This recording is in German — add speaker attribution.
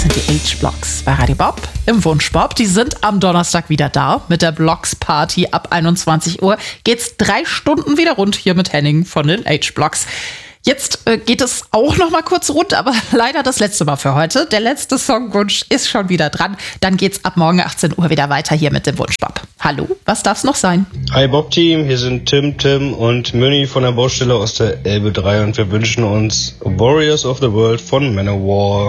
Speaker 1: sind die H-Blocks bei Radio Bob im Wunschbob. Die sind am Donnerstag wieder da mit der Blocks-Party. Ab 21 Uhr geht's 3 Stunden wieder rund hier mit Henning von den H-Blocks. Jetzt geht es auch noch mal kurz rund, aber leider das letzte Mal für heute. Der letzte Songwunsch ist schon wieder dran. Dann geht's ab morgen 18 Uhr wieder weiter hier mit dem Wunschbob. Hallo, was darf's noch sein?
Speaker 2: Hi Bob-Team, hier sind Tim und Münni von der Baustelle aus der Elbe 3 und wir wünschen uns Warriors of the World von Manowar.